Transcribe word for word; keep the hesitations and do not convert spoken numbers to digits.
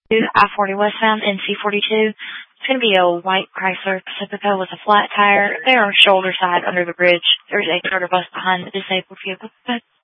I forty westbound, N C forty-two. It's going to be a white Chrysler Pacifica with a flat tire. They are shoulder side under the bridge. There's a charter bus behind the disabled vehicle.